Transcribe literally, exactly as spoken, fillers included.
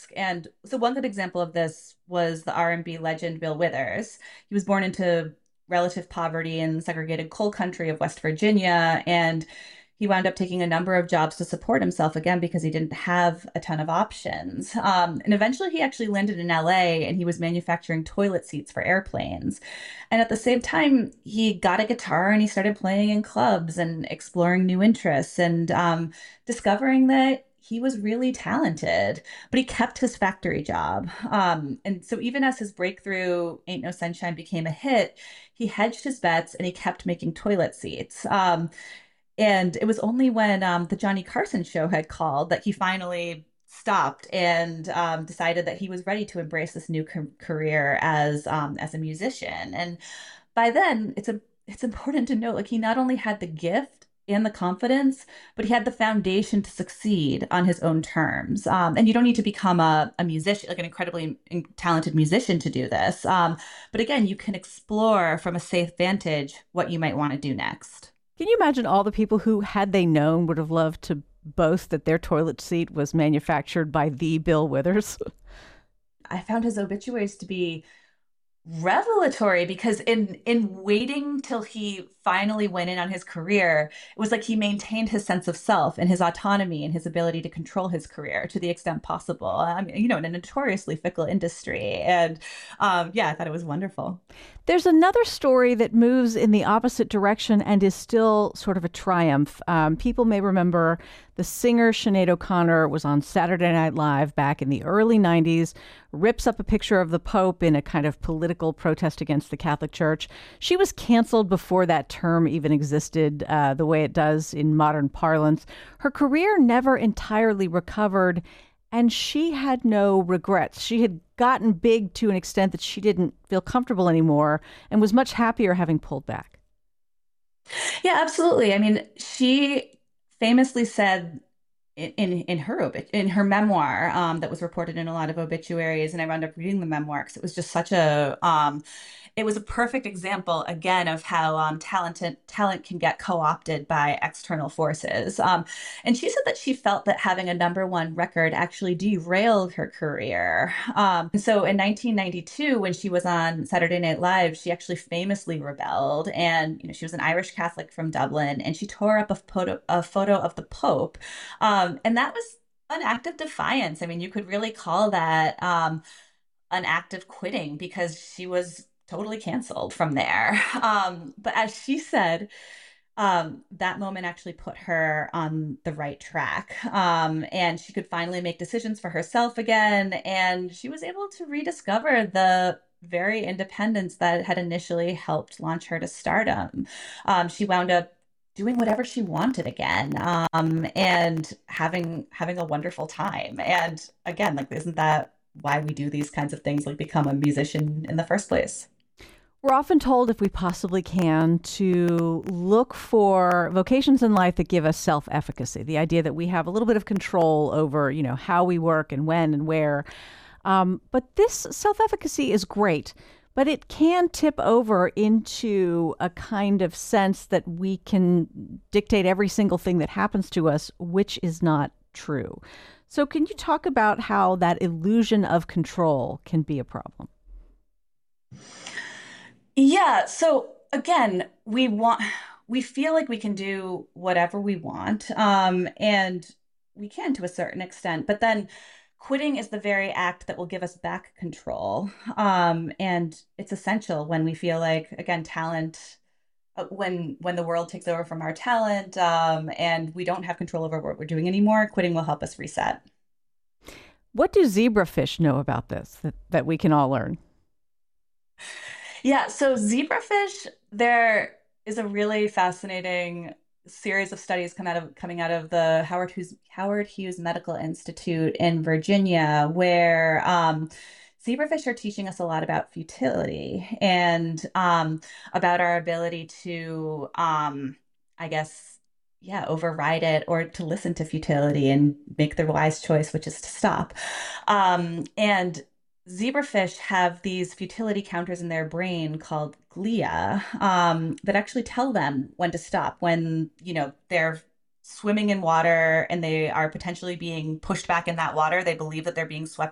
risk. And so one good example of this was the R and B legend Bill Withers. He was born into relative poverty in segregated coal country of West Virginia, and he wound up taking a number of jobs to support himself again because he didn't have a ton of options. Um, and eventually he actually landed in L A and he was manufacturing toilet seats for airplanes. And at the same time, he got a guitar and he started playing in clubs and exploring new interests and um, discovering that he was really talented, but he kept his factory job. Um, and so even as his breakthrough Ain't No Sunshine became a hit, he hedged his bets and he kept making toilet seats. Um, and it was only when um, the Johnny Carson show had called that he finally stopped and um, decided that he was ready to embrace this new ca- career as um, as a musician. And by then, it's a it's important to note like he not only had the gift and the confidence, but he had the foundation to succeed on his own terms. Um, and you don't need to become a, a musician, like an incredibly talented musician to do this. Um, but again, you can explore from a safe vantage what you might want to do next. Can you imagine all the people who, had they known, would have loved to boast that their toilet seat was manufactured by the Bill Withers? I found his obituaries to be revelatory because in in waiting till he finally went in on his career, it was like he maintained his sense of self and his autonomy and his ability to control his career to the extent possible. I mean, you know, in a notoriously fickle industry. And um, yeah, I thought it was wonderful. There's another story that moves in the opposite direction and is still sort of a triumph. Um, people may remember the singer Sinead O'Connor was on Saturday Night Live back in the early nineties, rips up a picture of the Pope in a kind of political protest against the Catholic Church. She was canceled before that term even existed uh, the way it does in modern parlance. Her career never entirely recovered, and she had no regrets. She had gotten big to an extent that she didn't feel comfortable anymore and was much happier having pulled back. Yeah, absolutely. I mean, she famously said in in, in her obit in her memoir um, that was reported in a lot of obituaries, and I wound up reading the memoir because it was just such a um, it was a perfect example again of how um, talented talent can get co-opted by external forces. Um, and she said that she felt that having a number one record actually derailed her career. Um, and so in nineteen ninety-two, when she was on Saturday Night Live, she actually famously rebelled. And you know, she was an Irish Catholic from Dublin, and she tore up a photo a photo of the Pope, um, and that was an act of defiance. I mean, you could really call that um, an act of quitting because she was totally canceled from there. Um, but as she said, um, that moment actually put her on the right track. Um, and she could finally make decisions for herself again. And she was able to rediscover the very independence that had initially helped launch her to stardom. Um, she wound up doing whatever she wanted again, um, and having having a wonderful time. And again, like, isn't that why we do these kinds of things, like become a musician in the first place? We're often told, if we possibly can, to look for vocations in life that give us self-efficacy, the idea that we have a little bit of control over, you know, how we work and when and where. Um, but this self-efficacy is great, but it can tip over into a kind of sense that we can dictate every single thing that happens to us, which is not true. So can you talk about how that illusion of control can be a problem? Yeah, so again, we want we feel like we can do whatever we want, um, and we can to a certain extent, but then quitting is the very act that will give us back control. Um, and it's essential when we feel like, again, talent, uh, when when the world takes over from our talent, um, and we don't have control over what we're doing anymore, quitting will help us reset. What do zebrafish know about this that, that we can all learn? Yeah, so zebrafish, there is a really fascinating series of studies come out of coming out of the Howard Hughes Howard Hughes Medical Institute in Virginia, where um, zebrafish are teaching us a lot about futility and um, about our ability to, um, I guess, yeah, override it or to listen to futility and make the wise choice, which is to stop. Um, and zebrafish have these futility counters in their brain called glia, um, that actually tell them when to stop, when, you know, they're swimming in water and they are potentially being pushed back in that water. They believe that they're being swept